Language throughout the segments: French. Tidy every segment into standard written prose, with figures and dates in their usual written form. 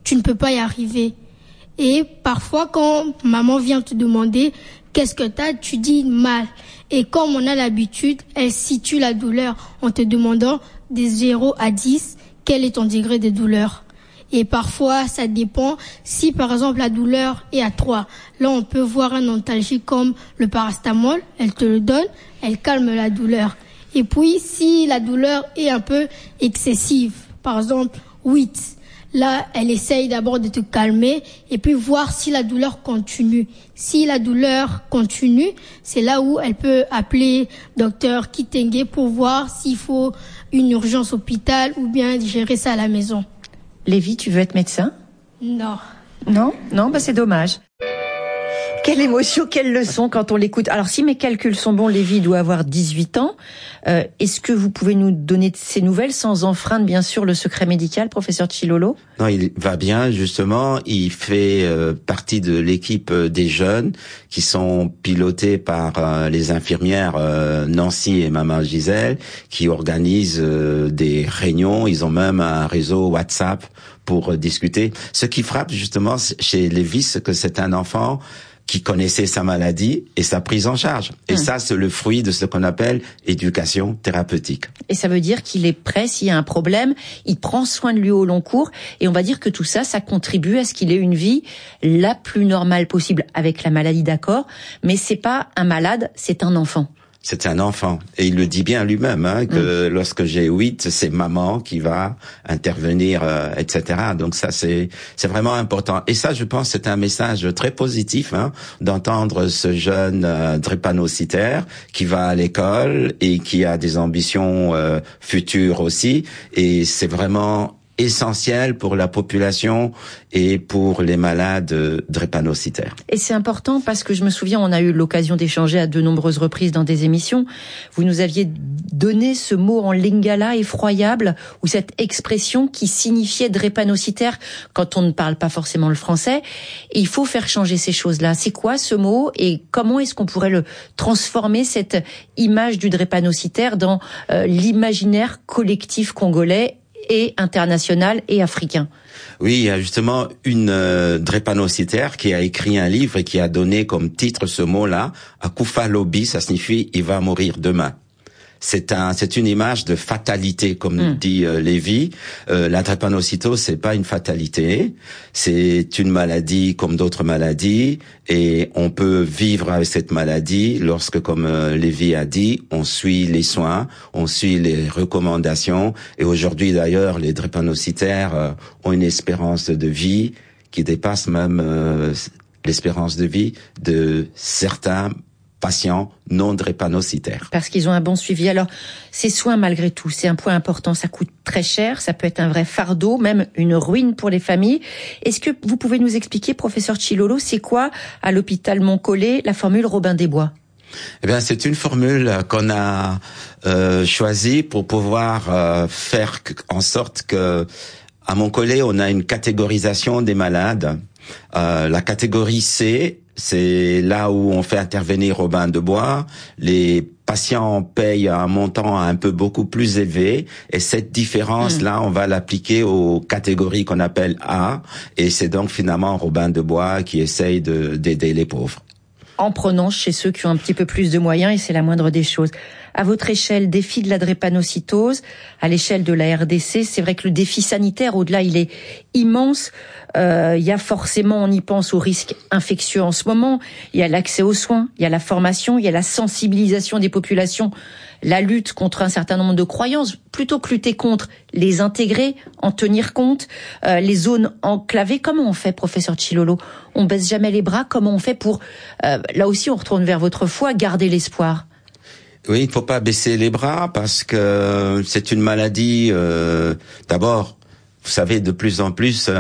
tu ne peux pas y arriver. Et parfois, quand maman vient te demander qu'est-ce que t'as, tu dis mal. Et comme on a l'habitude, elle situe la douleur en te demandant des 0 à 10, quel est ton degré de douleur. Et parfois, ça dépend. Si, par exemple, la douleur est à 3, là, on peut voir un antalgique comme le paracétamol. Elle te le donne, elle calme la douleur. Et puis, si la douleur est un peu excessive, par exemple, 8, là, elle essaye d'abord de te calmer et puis voir si la douleur continue. Si la douleur continue, c'est là où elle peut appeler docteur Kitenge pour voir s'il faut une urgence hôpital ou bien gérer ça à la maison. Lévi, tu veux être médecin ? Non. Non, c'est dommage. Quelle émotion, quelle leçon quand on l'écoute. Alors, si mes calculs sont bons, Lévi doit avoir 18 ans. Est-ce que vous pouvez nous donner ces nouvelles sans enfreindre, bien sûr, le secret médical, professeur Tshilolo ? Non, il va bien, justement. Il fait partie de l'équipe des jeunes qui sont pilotés par les infirmières Nancy et Maman Gisèle, qui organisent des réunions. Ils ont même un réseau WhatsApp pour discuter. Ce qui frappe, justement, chez Lévi, c'est que c'est un enfant qui connaissait sa maladie et sa prise en charge. Et ça, c'est le fruit de ce qu'on appelle éducation thérapeutique. Et ça veut dire qu'il est prêt s'il y a un problème, il prend soin de lui au long cours. Et on va dire que tout ça, ça contribue à ce qu'il ait une vie la plus normale possible avec la maladie, d'accord. Mais c'est pas un malade, c'est un enfant. C'est un enfant. Et il le dit bien lui-même, que lorsque j'ai 8, c'est maman qui va intervenir, etc. Donc ça, c'est vraiment important. Et ça, je pense, c'est un message très positif, d'entendre ce jeune drépanocytaire qui va à l'école et qui a des ambitions futures aussi. Et c'est vraiment essentiel pour la population et pour les malades drépanocytaires. Et c'est important parce que je me souviens, on a eu l'occasion d'échanger à de nombreuses reprises dans des émissions. Vous nous aviez donné ce mot en lingala effroyable, ou cette expression qui signifiait drépanocytaire quand on ne parle pas forcément le français. Et il faut faire changer ces choses-là. C'est quoi ce mot et comment est-ce qu'on pourrait le transformer, cette image du drépanocytaire, dans l'imaginaire collectif congolais et international et africain? Oui, il y a justement une drépanocytaire qui a écrit un livre et qui a donné comme titre ce mot-là, Akufa Lobi, ça signifie « il va mourir demain ». C'est une image de fatalité, comme dit Lévi. La drépanocytose, c'est pas une fatalité. C'est une maladie comme d'autres maladies. Et on peut vivre avec cette maladie lorsque, comme Lévi a dit, on suit les soins, on suit les recommandations. Et aujourd'hui, d'ailleurs, les drépanocytaires ont une espérance de vie qui dépasse même l'espérance de vie de certains patients non drépanocytaires. Parce qu'ils ont un bon suivi. Alors, ces soins, malgré tout, c'est un point important. Ça coûte très cher, ça peut être un vrai fardeau, même une ruine pour les familles. Est-ce que vous pouvez nous expliquer, professeur Tshilolo, c'est quoi, à l'hôpital Montcollet, la formule Robin des Bois ? Eh bien, c'est une formule qu'on a choisie pour pouvoir faire en sorte que, à Montcollet, on a une catégorisation des malades. La catégorie C, c'est là où on fait intervenir Robin des Bois. Les patients payent un montant un peu beaucoup plus élevé, et cette différence-là, on va l'appliquer aux catégories qu'on appelle A, et c'est donc finalement Robin des Bois qui essaye d'aider les pauvres. En prenant chez ceux qui ont un petit peu plus de moyens, et c'est la moindre des choses. À votre échelle, défi de la drépanocytose, à l'échelle de la RDC, c'est vrai que le défi sanitaire, au-delà, il est immense. Il y a forcément, on y pense, aux risques infectieux en ce moment. Il y a l'accès aux soins, il y a la formation, il y a la sensibilisation des populations, la lutte contre un certain nombre de croyances. Plutôt que lutter contre, les intégrer, en tenir compte, les zones enclavées. Comment on fait, professeur Tshilolo ? On baisse jamais les bras. Comment on fait pour, là aussi on retourne vers votre foi, garder l'espoir ? Oui, il ne faut pas baisser les bras parce que c'est une maladie. D'abord, vous savez, de plus en plus,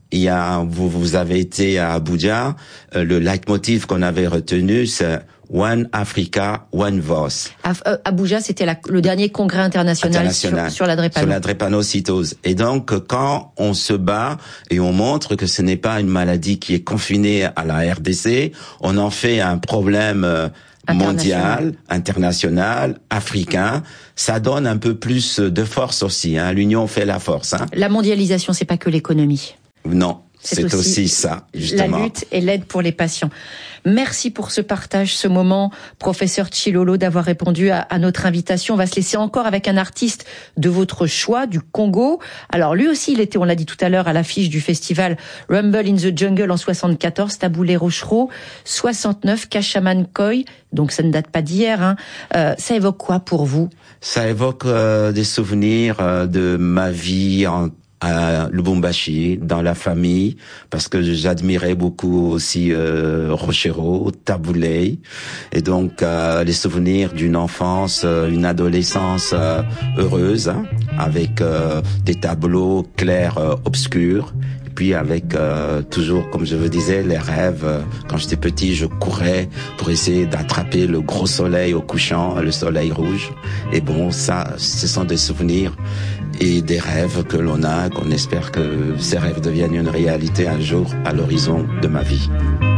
vous avez été à Abuja. Le leitmotiv qu'on avait retenu, c'est One Africa, One Voice. Abuja, c'était le dernier congrès international sur la drépanocytose. Et donc, quand on se bat et on montre que ce n'est pas une maladie qui est confinée à la RDC, on en fait un problème mondial, international, africain, ça donne un peu plus de force aussi. L'union fait la force. La mondialisation, c'est pas que l'économie. Non, C'est aussi ça, justement. La lutte et l'aide pour les patients. Merci pour ce partage, ce moment, professeur Tshilolo, d'avoir répondu à notre invitation. On va se laisser encore avec un artiste de votre choix, du Congo. Alors lui aussi, il était, on l'a dit tout à l'heure, à l'affiche du festival Rumble in the Jungle en 74, Taboulé Rochereau, 69, Cachaman Koi. Donc ça ne date pas d'hier. Ça évoque quoi pour vous? Ça évoque des souvenirs de ma vie à Lubumbashi, dans la famille, parce que j'admirais beaucoup aussi Rochereau, Taboulé, et donc les souvenirs d'une enfance, une adolescence heureuse, avec des tableaux clairs, obscurs, et puis avec toujours, comme je vous disais, les rêves. Quand j'étais petit, je courais pour essayer d'attraper le gros soleil au couchant, le soleil rouge. Et bon, ça, ce sont des souvenirs et des rêves que l'on a, qu'on espère que ces rêves deviennent une réalité un jour à l'horizon de ma vie.